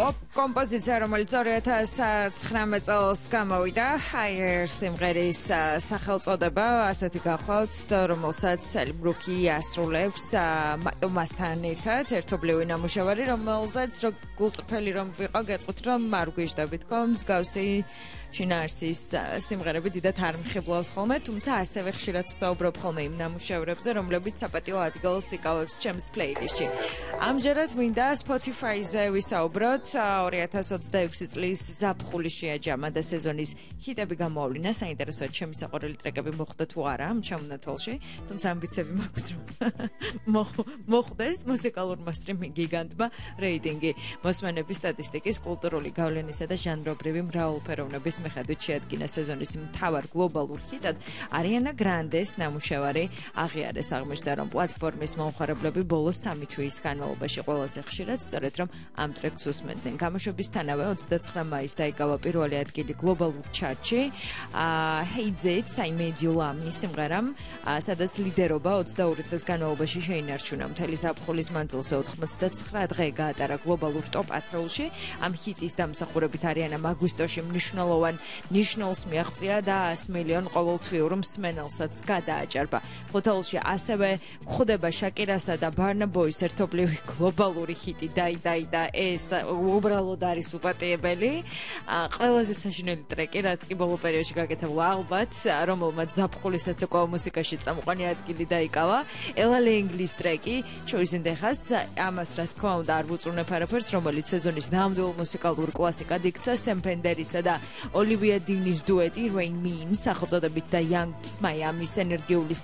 კომპოზიცია, რომელიც 2019 წელს გამოვიდა, Higher სიმღერის სახელწოდება, ასეთი გახლავთ, რომელსაც ელი ბრუკი ასრულებს მასთან ერთად, ერთობლივი ნამუშევარი, რომელზეც გულწრფელი რომ ვიყო, გეტყვით რომ არ გვიჟდებით თქო, მსგავსი შინაარსის სიმღერები დიდად არ მხიბლავს ხოლმე, თუმცა ასევე ხშირად ვსაუბრობ ხოლმე იმ ნამუშევრებზე, რომლებიც საპატიო ადგილს იკავებს ჩემს პლეილისტში. ამჯერად მინდა Spotify-ზე ვისაუბროთ 2026 წლის ზაფხულის შეაჯამა და სეზონის ჰიტები გამოავლინა. საინტერესოა ჩემი საყვარელი ტრეკები მოხვდა თუ არა ამ ჩამონათვალში, თუმცა ამბიციები მაქვს რომ მოხვდეს მუსიკალურმა სტრიმინგ გიგანტმა რეიტინგი. მოსმენების სტატისტიკის, კულტურული გავლენისა და ჟანრობრივი მრავალფეროვნების მიხედვით შეადგინა სეზონის მთავარ გლობალურ ჰიტად Ariana Grande's ნამუშევარი აღიარეს. აღმოჩნდა რომ პლატფორმის მომხმარებლები ბოლოს 3 თვის განმავლობაში ყველაზე ხშირად სწორედ რომ ამ ტრეკს უსმენდნენ. გამოშვებისთანავე 29 მაისს დაიკავა პირველი ადგილი გლობალურ ჩარტში Hey Z, I Made You Love Me სიმღერამ, სადაც ლიდერობა 22 დღის განმავლობაში შეინარჩუნა. მთელი ზაფხულის მანძილზე 89 დღე გაატარა გლობალურ ტოპ 10-ში. ამ ჰიტის დამსახურებით არიანამ აგვისტოში მნიშვნელოვან ნიშნულს მიაღწია და 100 მილიონ ყოველთვიურ მსმენელსაც გადააჭარბა. ფოთოლში ასევე გვხვდება შაკირასა და Burna Boy-ის ერთობლივი გლობალური ჰიტი დაი და ეს უბრალოდ არის უპატიებელი. ყველაზე საშინელი ტრეკი, რაც კი ბოლო პერიოდში გაკეთებულა ალბათ, რომელმაც ზაფხულისაც უკვე მუსიკაში წამყვანი ადგილი დაიკავა. Ella Langley-ის ტრეკი შევიზინდეხას, ამას რა თქმა უნდა არ ვუწუნებ არაფერს, რომელიც სეზონის ნამდვილ მუსიკალურ კლასიკად იქცა. Sam Fenderisა და Olivia Dean-ის დუეტი Rain Man სახელწოდებით და Young Miami-ის ენერგიული